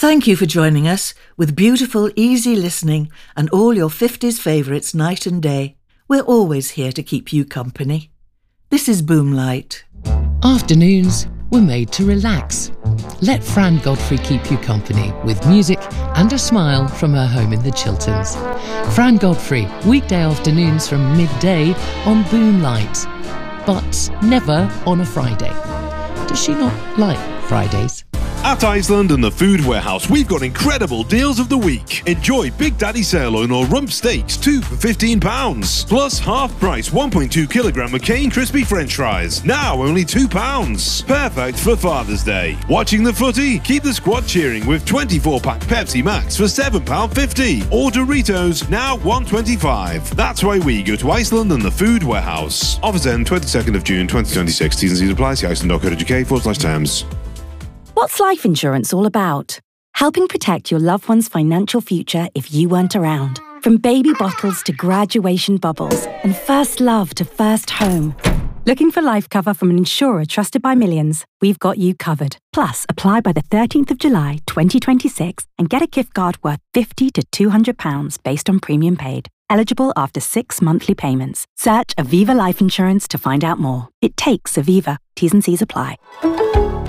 Thank you for joining us with beautiful, easy listening and all your 50s favourites night and day. We're always here to keep you company. This is Boomlight. Afternoons were made to relax. Let Fran Godfrey keep you company with music and a smile from her home in the Chilterns. Fran Godfrey, weekday afternoons from midday on Boomlight, but never on a Friday. Does she not like Fridays? At Iceland and the Food Warehouse, we've got incredible deals of the week. Enjoy Big Daddy sirloin or rump steaks, 2 for £15. Plus half price 1.2 kilogram McCain crispy French fries, now only £2. Perfect for Father's Day. Watching the footy? Keep the squad cheering with 24-pack Pepsi Max for £7.50. Or Doritos, now $1.25. That's why we go to Iceland and the Food Warehouse. Offers end 22nd of June 2026. T's and C's apply. See iceland.co.uk/terms. What's life insurance all about? Helping protect your loved one's financial future if you weren't around. From baby bottles to graduation bubbles and first love to first home. Looking for life cover from an insurer trusted by millions? We've got you covered. Plus, apply by the 13th of July 2026 and get a gift card worth £50 to £200 based on premium paid. Eligible after 6 monthly payments. Search Aviva Life Insurance to find out more. It takes Aviva. T's and C's apply.